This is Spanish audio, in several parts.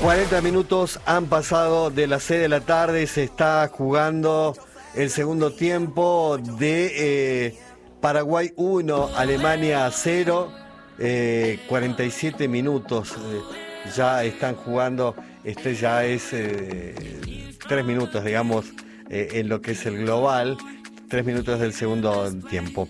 40 minutos han pasado de las 6 de la tarde, se está jugando el segundo tiempo de Paraguay 1, Alemania 0, 47 minutos ya están jugando, ya es 3 minutos, digamos, en lo que es el global, 3 minutos del segundo tiempo.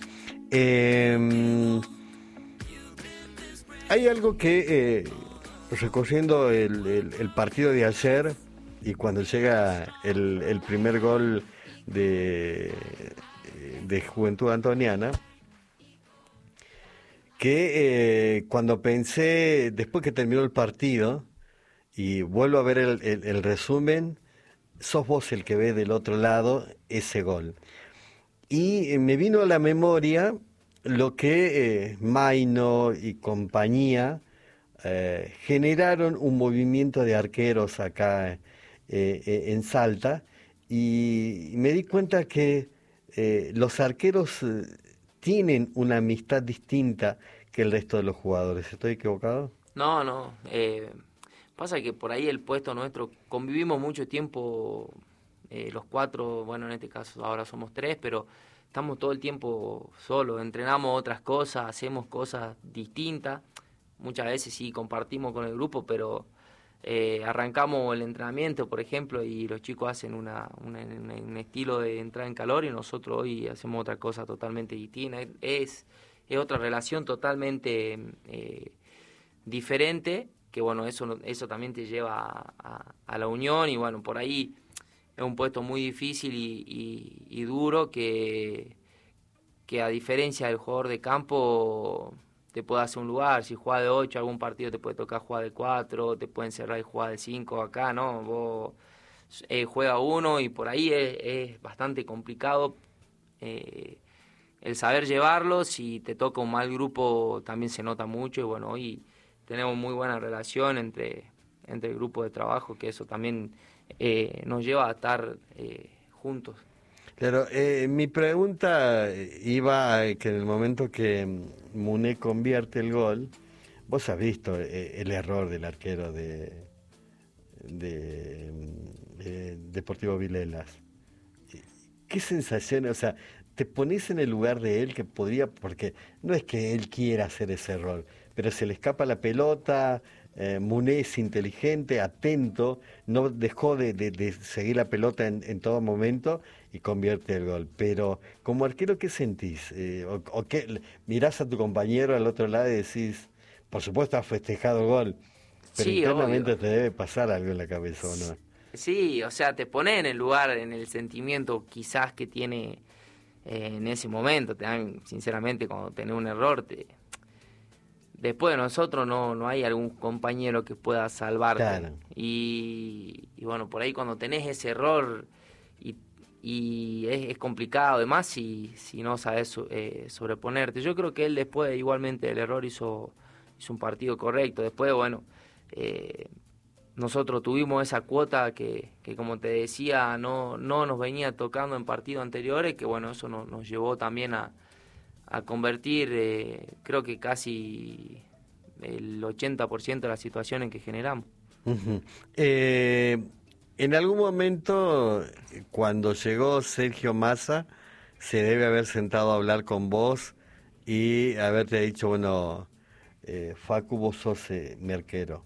Hay algo que... recorriendo el partido de ayer y cuando llega el primer gol de Juventud Antoniana, que cuando pensé, después que terminó el partido y vuelvo a ver el resumen, sos vos el que ve del otro lado ese gol. Y me vino a la memoria lo que Maino y compañía generaron un movimiento de arqueros acá en Salta, y me di cuenta que los arqueros tienen una amistad distinta que el resto de los jugadores. ¿Estoy equivocado? No. Pasa que por ahí el puesto nuestro, convivimos mucho tiempo los cuatro, bueno, en este caso ahora somos tres, pero estamos todo el tiempo solos, entrenamos otras cosas, hacemos cosas distintas. Muchas veces sí compartimos con el grupo, pero arrancamos el entrenamiento, por ejemplo, y los chicos hacen un estilo de entrar en calor y nosotros hoy hacemos otra cosa totalmente distinta. Es otra relación totalmente diferente, que bueno, eso también te lleva a la unión, y bueno, por ahí es un puesto muy difícil y duro que a diferencia del jugador de campo te puede hacer un lugar. Si juega de 8 algún partido te puede tocar jugar de 4, te pueden cerrar y jugar de 5 acá, ¿no? Vos juega uno y por ahí es bastante complicado el saber llevarlo. Si te toca un mal grupo también se nota mucho, y bueno, hoy tenemos muy buena relación entre el grupo de trabajo, que eso también nos lleva a estar juntos. Claro, mi pregunta iba a que en el momento que Muné convierte el gol, vos has visto el error del arquero de Deportivo Vilelas. ¿Qué sensaciones? O sea, te pones en el lugar de él, que podría, porque no es que él quiera hacer ese error, pero se le escapa la pelota. Muné es inteligente, atento, no dejó de seguir la pelota en todo momento y convierte el gol. Pero como arquero, ¿qué sentís? ¿O qué, mirás a tu compañero al otro lado y decís, por supuesto has festejado el gol, pero Sí, internamente obvio. te debe pasar algo en la cabeza, ¿o no? Sí, o sea, te pones en el lugar, en el sentimiento quizás que tiene en ese momento. Te dan, sinceramente, cuando tenés un error, después de nosotros no hay algún compañero que pueda salvarte. Claro. Y bueno, por ahí cuando tenés ese error y es complicado, además si no sabes sobreponerte. Yo creo que él después igualmente del error hizo un partido correcto. Después, bueno, nosotros tuvimos esa cuota que como te decía, no nos venía tocando en partidos anteriores, que bueno, eso nos llevó también a convertir, creo que casi el 80% de las situaciones que generamos. Uh-huh. En algún momento, cuando llegó Sergio Massa, se debe haber sentado a hablar con vos y haberte dicho, bueno, Facu, vos sos mi arquero.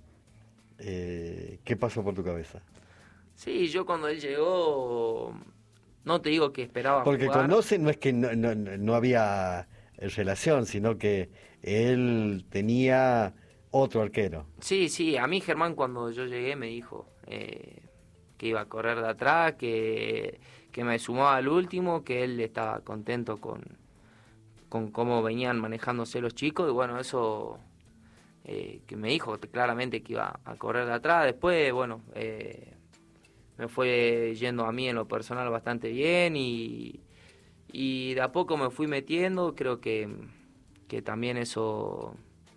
¿Qué pasó por tu cabeza? Sí, yo cuando él llegó, no te digo que esperaba Porque jugar. conoce, no es que no había relación, sino que él tenía otro arquero. Sí, a mí Germán cuando yo llegué me dijo que iba a correr de atrás, que me sumaba al último, que él estaba contento con cómo venían manejándose los chicos, y bueno, eso que me dijo claramente que iba a correr de atrás. Después, bueno, me fue yendo a mí en lo personal bastante bien, y de a poco me fui metiendo. Creo que también eso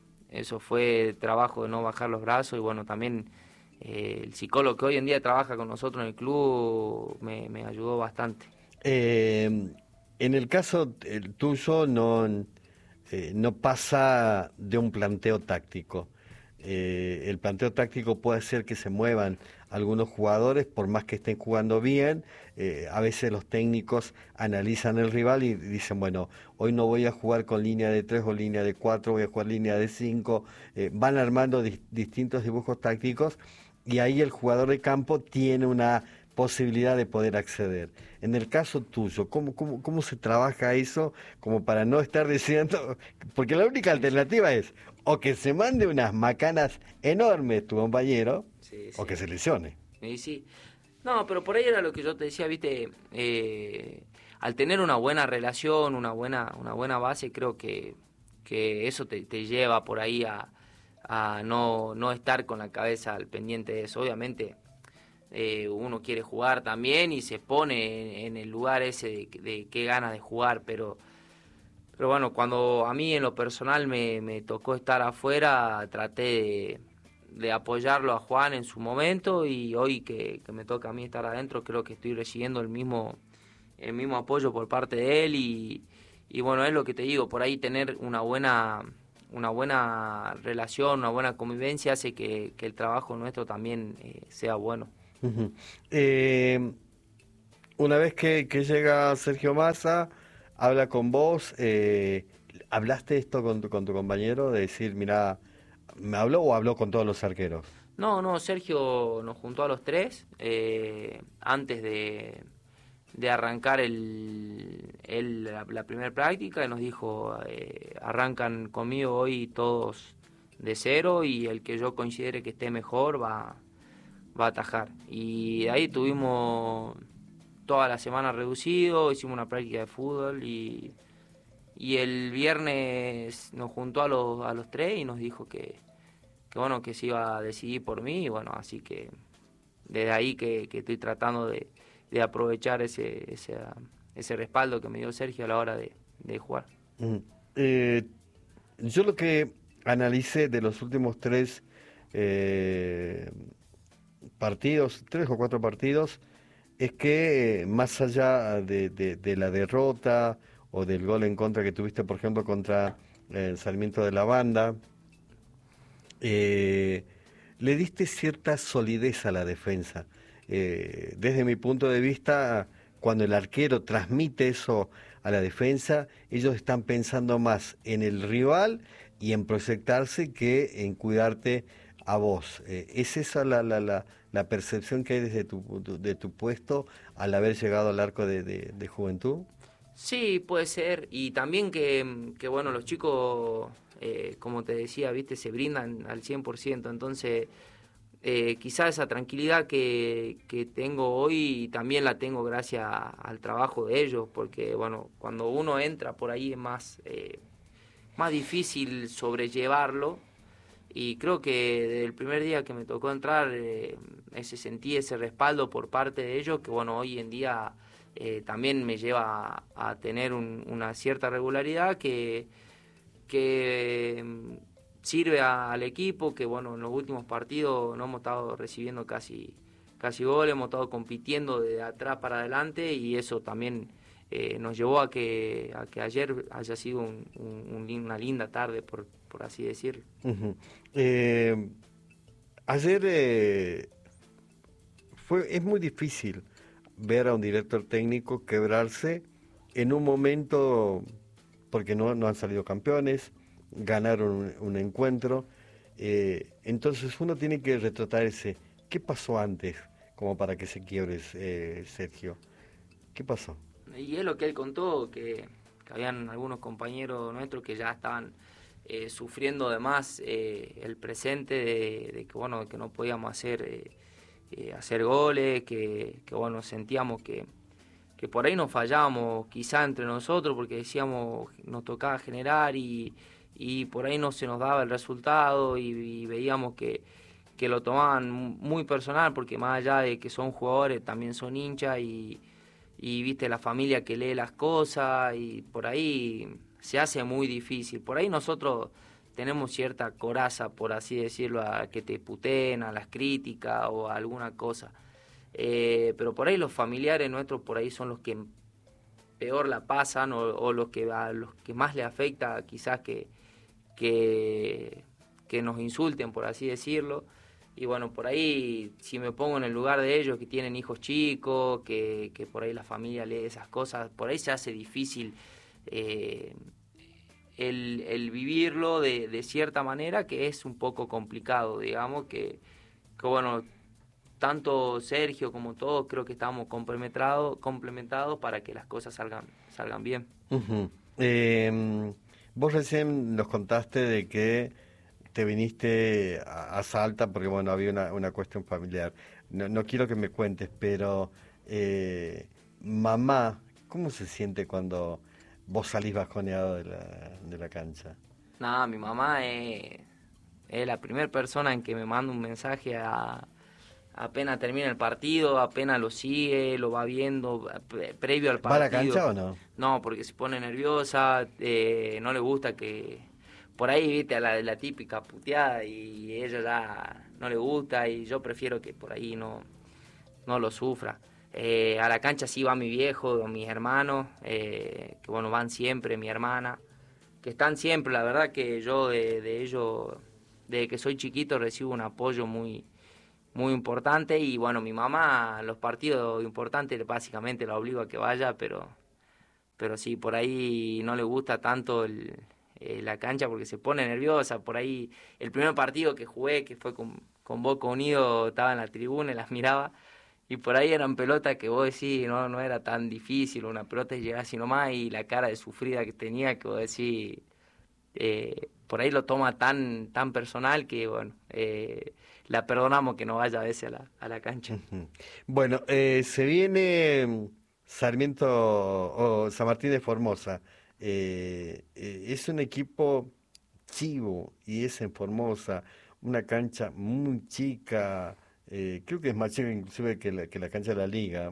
fue trabajo de no bajar los brazos, y bueno, también el psicólogo que hoy en día trabaja con nosotros en el club me ayudó bastante. En el caso tuyo no pasa de un planteo táctico. el planteo táctico puede hacer que se muevan algunos jugadores, por más que estén jugando bien. A veces los técnicos analizan el rival y dicen, bueno, hoy no voy a jugar con línea de 3 o línea de 4, voy a jugar línea de 5. Van armando distintos dibujos tácticos y ahí el jugador de campo tiene una posibilidad de poder acceder. En el caso tuyo, ¿cómo se trabaja eso como para no estar diciendo? Porque la única alternativa es o que se mande unas macanas enormes tu compañero, Sí, o sí. que se lesione. Y sí. No, pero por ahí era lo que yo te decía, viste, al tener una buena relación, una buena base, creo que eso te lleva por ahí a no estar con la cabeza al pendiente de eso. Obviamente uno quiere jugar también y se pone en el lugar ese de qué ganas de jugar, pero bueno, cuando a mí en lo personal me tocó estar afuera, traté de apoyarlo a Juan en su momento, y hoy que me toca a mí estar adentro, creo que estoy recibiendo el mismo apoyo por parte de él, y bueno, es lo que te digo, por ahí tener una buena relación, una buena convivencia hace que el trabajo nuestro también sea bueno. Ujú. Eh, una vez que llega Sergio Massa, habla con vos, ¿hablaste esto con tu compañero? De decir, mira, ¿me habló o habló con todos los arqueros? No, no, Sergio nos juntó a los tres antes de arrancar la primera práctica, y nos dijo, arrancan conmigo hoy todos de cero, y el que yo considere que esté mejor va a atajar. Y de ahí tuvimos toda la semana reducido, hicimos una práctica de fútbol, y el viernes nos juntó a los tres y nos dijo que bueno, que se iba a decidir por mí, y bueno, así que desde ahí que estoy tratando de aprovechar ese respaldo que me dio Sergio a la hora de jugar. Ujú. Eh, yo lo que analicé de los últimos eh, partidos, 3 o 4 partidos, es que más allá de la derrota o del gol en contra que tuviste, por ejemplo, contra Sarmiento de la Banda, eh, le diste cierta solidez a la defensa. Desde mi punto de vista, cuando el arquero transmite eso a la defensa, ellos están pensando más en el rival y en proyectarse que en cuidarte a vos. ¿Es esa la percepción que hay desde de tu puesto al haber llegado al arco de Juventud? Sí, puede ser, y también que bueno, los chicos, como te decía, viste, se brindan al 100%, entonces quizás esa tranquilidad que tengo hoy también la tengo gracias al trabajo de ellos, porque bueno, cuando uno entra por ahí es más difícil sobrellevarlo, y creo que desde el primer día que me tocó entrar sentí ese respaldo por parte de ellos, que bueno, hoy en día también me lleva a tener una cierta regularidad que sirve al equipo, que bueno, en los últimos partidos no hemos estado recibiendo casi goles, hemos estado compitiendo de atrás para adelante, y eso también nos llevó a que ayer haya sido una linda tarde, por así decirlo. Ujú. Eh, ayer es muy difícil ver a un director técnico quebrarse en un momento porque no han salido campeones, ganaron un encuentro, entonces uno tiene que retratar ¿qué pasó antes como para que se quiebre, Sergio? ¿Qué pasó? Y es lo que él contó, que habían algunos compañeros nuestros que ya estaban sufriendo además el presente de que bueno, que no podíamos hacer goles, que bueno, sentíamos que por ahí nos fallábamos quizá entre nosotros, porque decíamos, nos tocaba generar, y por ahí no se nos daba el resultado, y veíamos que lo tomaban muy personal, porque más allá de que son jugadores también son hinchas, y viste la familia que lee las cosas, y por ahí se hace muy difícil. Por ahí nosotros tenemos cierta coraza, por así decirlo, a que te puteen, a las críticas o a alguna cosa. Pero por ahí los familiares nuestros por ahí son los que peor la pasan, o a los que más le afecta quizás que, que nos insulten, por así decirlo. Y bueno, por ahí, si me pongo en el lugar de ellos que tienen hijos chicos, que por ahí la familia lee esas cosas, por ahí se hace difícil el vivirlo de cierta manera, que es un poco complicado, digamos, que bueno, tanto Sergio como todos creo que estamos complementados para que las cosas salgan bien. Ujú. Vos recién nos contaste de que te viniste a Salta porque, bueno, había una cuestión familiar. No quiero que me cuentes, pero mamá, ¿cómo se siente cuando vos salís bajoneado de la cancha? Nada, mi mamá es la primera persona en que me manda un mensaje apenas termina el partido, apenas lo sigue, lo va viendo previo al ¿Va a la partido. cancha o no? No, porque se pone nerviosa, no le gusta que... Por ahí, viste, a la típica puteada y ella ya no le gusta y yo prefiero que por ahí no lo sufra. A la cancha sí va mi viejo, mis hermanos, que bueno, van siempre, mi hermana, que están siempre, la verdad que yo de ellos, desde que soy chiquito recibo un apoyo muy importante y bueno, mi mamá los partidos importantes básicamente la obligo a que vaya, pero sí, por ahí no le gusta tanto la cancha porque se pone nerviosa. Por ahí el primer partido que jugué, que fue con Boca Unido, estaba en la tribuna y las miraba y por ahí eran pelotas que vos decís, no era tan difícil, una pelota y llegás así nomás y la cara de sufrida que tenía, que vos decís, por ahí lo toma tan personal que bueno, la perdonamos que no vaya a veces a la cancha. Ujú. Bueno, se viene Sarmiento o San Martín de Formosa. Es un equipo chivo y es en Formosa, una cancha muy chica, creo que es más chica inclusive que la cancha de la liga,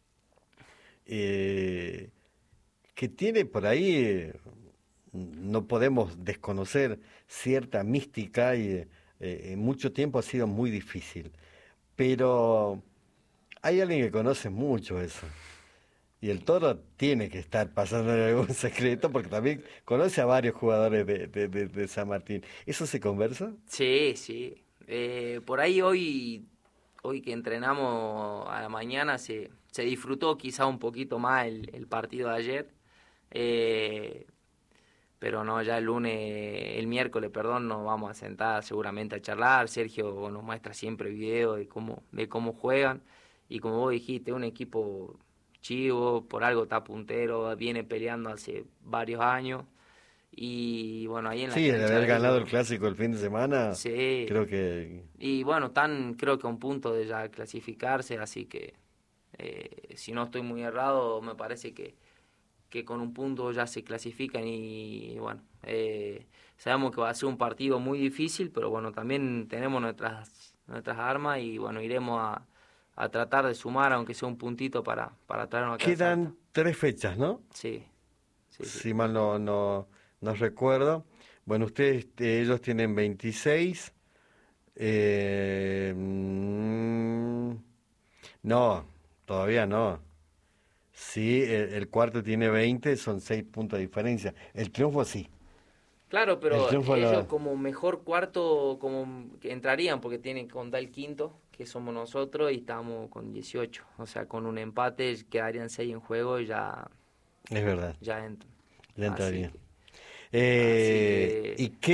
eh, que tiene por ahí, no podemos desconocer cierta mística y en mucho tiempo ha sido muy difícil. Pero hay alguien que conoce mucho eso. Y el Toro tiene que estar pasando en algún secreto porque también conoce a varios jugadores de San Martín. ¿Eso se conversa? Sí, sí. Por ahí hoy que entrenamos a la mañana se disfrutó quizá un poquito más el partido de ayer. Eh, pero no, ya el miércoles, perdón, nos vamos a sentar seguramente a charlar. Sergio nos muestra siempre videos de cómo juegan. Y como vos dijiste, un equipo chivo, por algo está puntero, viene peleando hace varios años. Y bueno, ahí en la Sí, el cancha haber de ganado ellos, el clásico el fin de semana, sí. creo que Y bueno, están creo que a un punto de ya clasificarse, así que si no estoy muy errado, me parece que con un punto ya se clasifican y bueno, sabemos que va a ser un partido muy difícil, pero bueno, también tenemos nuestras armas y bueno, iremos a tratar de sumar, aunque sea un puntito para traernos acá de Salta. quedan 3 fechas, ¿no? Sí, sí, sí. Si mal no recuerdo. Bueno, ellos tienen 26. No, todavía no. Sí, el cuarto tiene 20, son 6 puntos de diferencia. El triunfo sí. Claro, El pero triunfo ellos lo... como mejor cuarto como que entrarían porque tienen que contar el quinto, que somos nosotros, y estamos con 18. O sea, con un empate quedarían 6 en juego y Es verdad, ya entran. ya Así entraría. que, así ¿Y que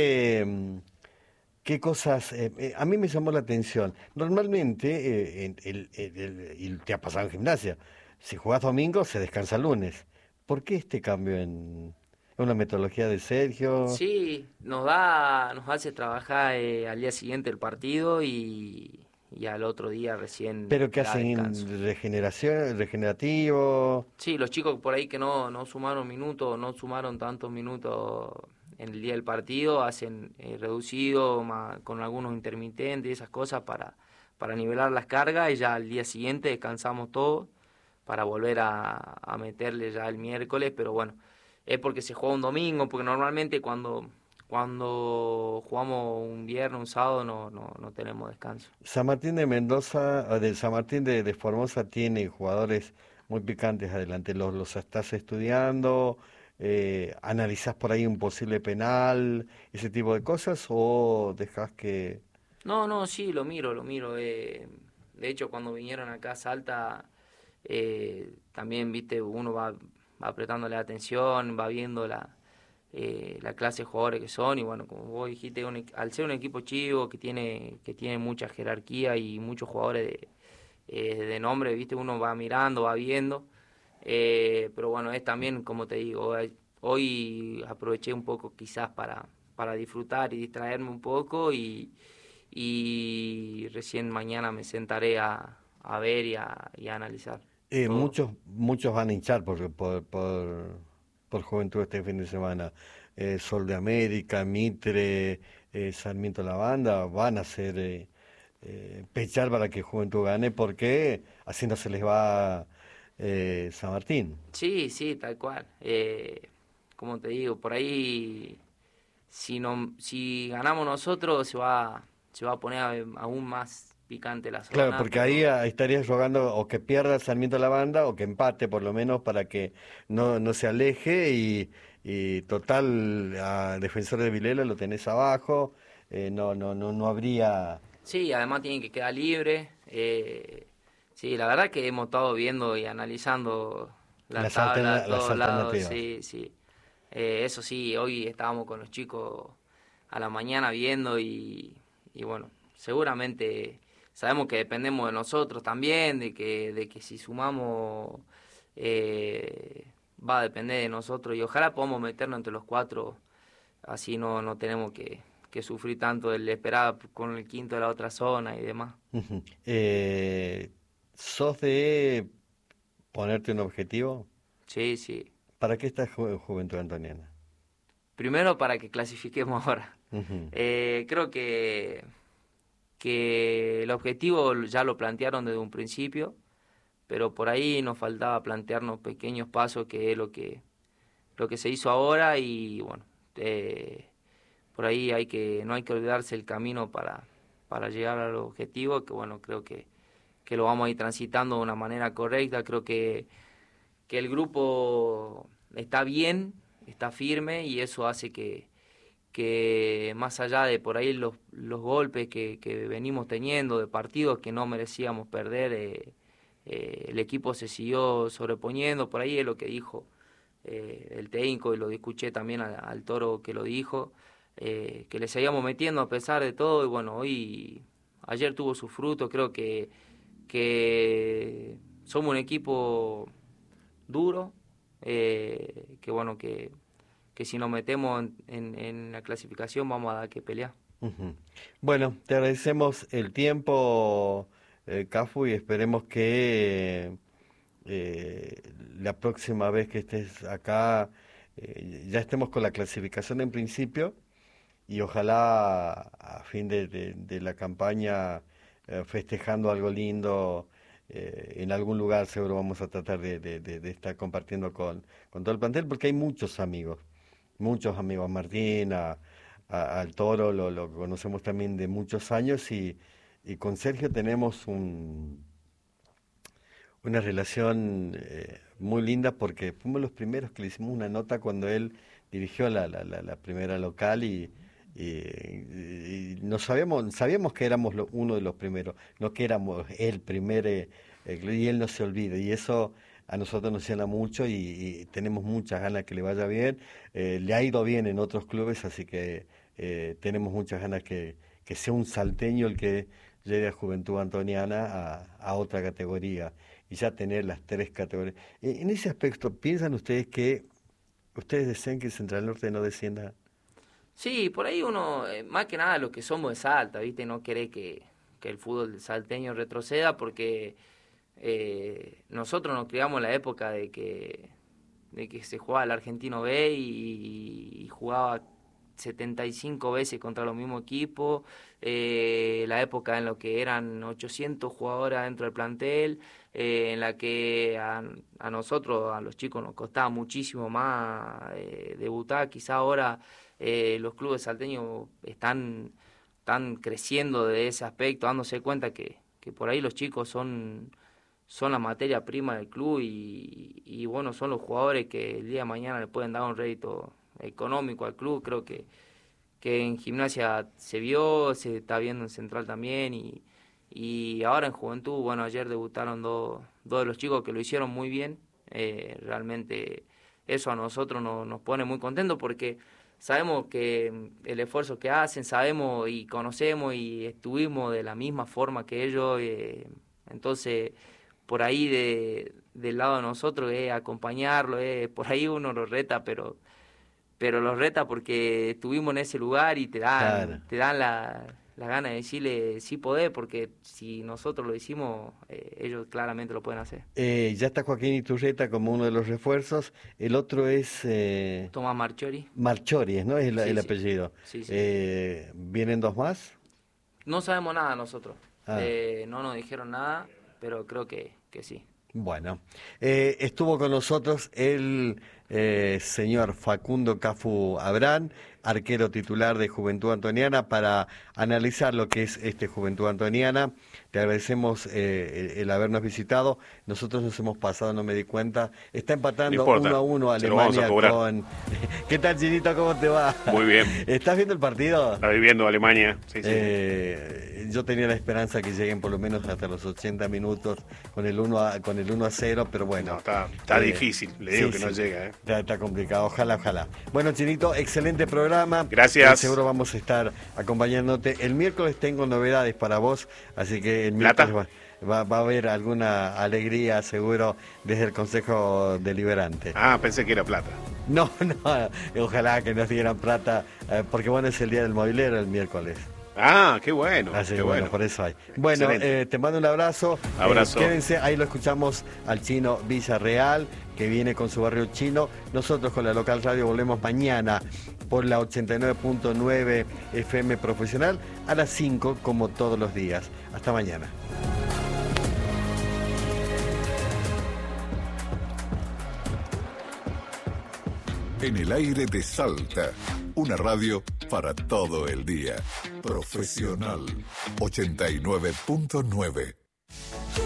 qué cosas? A mí me llamó la atención. Normalmente, y te ha pasado en gimnasia, si jugás domingo, se descansa lunes. ¿Por qué este cambio en una metodología de Sergio? sí, nos hace trabajar al día siguiente el partido y al otro día recién ¿Pero qué da descanso. hacen? ¿Regeneración, regenerativo? Sí, los chicos por ahí que no sumaron minutos, no sumaron tantos minutos en el día del partido, hacen reducido con algunos intermitentes y esas cosas para nivelar las cargas y ya al día siguiente descansamos todos para volver a meterle ya el miércoles, pero bueno, es porque se juega un domingo, porque normalmente cuando jugamos un viernes, un sábado no tenemos descanso. San Martín de Mendoza, de San Martín de Formosa tiene jugadores muy picantes adelante. ¿Los estás estudiando? ¿Analizás por ahí un posible penal, ese tipo de cosas, o dejás que... No, no, sí, lo miro, lo miro. De hecho, cuando vinieron acá a Salta, también, viste, uno va prestándole atención, va viendo la clase de jugadores que son, y bueno, como vos dijiste, al ser un equipo chivo que tiene mucha jerarquía y muchos jugadores de nombre, viste, uno va mirando, va viendo. Pero bueno, es también, como te digo, hoy aproveché un poco quizás para disfrutar y distraerme un poco, y recién mañana me sentaré a ver y a analizar todo. Muchos van a hinchar por Juventud este fin de semana. Sol de América, Mitre, Sarmiento La Banda van a ser pechar para que Juventud gane porque así no se les va San Martín. Sí, sí, tal cual. Como te digo, por ahí, si ganamos nosotros, se va a poner aún más picante la Claro, zona, porque ahí pero estarías jugando o que pierda Sarmiento la banda o que empate por lo menos para que no se aleje y total a Defensor de Vilela lo tenés abajo, no habría sí, además tienen que quedar libres. Sí, la verdad que hemos estado viendo y analizando la tabla a las todos lados, alternativas. sí, sí. Eso sí, hoy estábamos con los chicos a la mañana viendo, y bueno, seguramente sabemos que dependemos de nosotros también, de que si sumamos, eh, va a depender de nosotros, y ojalá podamos meternos entre los cuatro, así no tenemos que sufrir tanto del esperar con el quinto de la otra zona y demás. Ujú. ¿Sos de ponerte un objetivo? Sí, sí. ¿Para qué está Juventud Antoniana? Primero para que clasifiquemos ahora. Ujú. Creo que el objetivo ya lo plantearon desde un principio, pero por ahí nos faltaba plantearnos pequeños pasos, que es lo que se hizo ahora, y bueno, por ahí no hay que olvidarse el camino para llegar al objetivo, que bueno, creo que lo vamos a ir transitando de una manera correcta. Creo que el grupo está bien, está firme, y eso hace que más allá de por ahí los golpes que venimos teniendo de partidos que no merecíamos perder, el equipo se siguió sobreponiendo. Por ahí es lo que dijo el técnico, y lo escuché también al Toro que lo dijo, que le seguíamos metiendo a pesar de todo, y bueno, ayer tuvo su fruto. Creo que somos un equipo duro, que bueno, que si nos metemos en la clasificación vamos a dar que pelear. Ujú. Bueno, te agradecemos el tiempo, Cafu, y esperemos que la próxima vez que estés acá ya estemos con la clasificación en principio y ojalá a fin de la campaña festejando algo lindo en algún lugar. Seguro vamos a tratar de estar compartiendo con todo el plantel porque hay muchos amigos. Martín, al Toro lo conocemos también de muchos años y con Sergio tenemos una relación muy linda porque fuimos los primeros que le hicimos una nota cuando él dirigió la primera local y no sabíamos que éramos uno de los primeros, no que éramos el primer, y él no se olvida y eso a nosotros nos llena mucho y tenemos muchas ganas que le vaya bien. Le ha ido bien en otros clubes, así que tenemos muchas ganas que sea un salteño el que llegue a Juventud Antoniana a otra categoría y ya tener las tres categorías. En ese aspecto, ¿piensan ustedes que ustedes desean que Central Norte no descienda? Sí, por ahí uno, más que nada los que somos de Salta, ¿viste? No quiere que el fútbol salteño retroceda, porque nosotros nos criamos en la época de que se jugaba el Argentino B, y jugaba 75 veces contra los mismos equipos, la época en la que eran 800 jugadores dentro del plantel, en la que a nosotros, a los chicos, nos costaba muchísimo más debutar. Quizá ahora los clubes salteños están creciendo de ese aspecto, dándose cuenta que por ahí los chicos son son la materia prima del club y bueno, son los jugadores que el día de mañana le pueden dar un rédito económico al club. Creo que en Gimnasia se vio, se está viendo en Central también y ahora en Juventud, bueno, ayer debutaron dos de los chicos que lo hicieron muy bien. Realmente eso a nosotros nos pone muy contentos porque sabemos que el esfuerzo que hacen, sabemos y conocemos y estuvimos de la misma forma que ellos, entonces por ahí del lado de nosotros acompañarlo, por ahí uno lo reta, pero los reta porque estuvimos en ese lugar y te dan la gana de decirle sí podés, porque si nosotros lo hicimos, ellos claramente lo pueden hacer. Ya está Joaquín Iturreta como uno de los refuerzos, el otro es... Tomás Marchori. Marchori, ¿no? Es el apellido. Sí. ¿Vienen dos más? No sabemos nada nosotros, no nos dijeron nada, pero creo que sí. Bueno, estuvo con nosotros el señor Facundo Cafu Abrán, arquero titular de Juventud Antoniana, para analizar lo que es Juventud Antoniana. Te agradecemos el habernos visitado. Nosotros nos hemos pasado, no me di cuenta. Está empatando 1-1 Alemania con... ¿Qué tal, Chinito? ¿Cómo te va? Muy bien. ¿Estás viendo el partido? Está viviendo Alemania. Sí. Yo tenía la esperanza que lleguen por lo menos hasta los 80 minutos con el 1-0, pero bueno. No, está difícil, le digo que no llega. Está complicado, ojalá. Bueno, Chinito, excelente programa. Gracias. Seguro vamos a estar acompañándote. El miércoles tengo novedades para vos, así que el miércoles va a haber alguna alegría, seguro, desde el Consejo Deliberante. Pensé que era plata. No, ojalá que nos dieran plata, porque bueno, es el día del movilero el miércoles. Qué bueno. Así que bueno, por eso hay. Bueno, te mando un abrazo. Abrazo. Quédense, ahí lo escuchamos al Chino Villarreal, que viene con su barrio chino. Nosotros con la local radio volvemos mañana por la 89.9 FM Profesional a las 5, como todos los días. Hasta mañana. En el aire de Salta, una radio para todo el día. Profesional 89.9.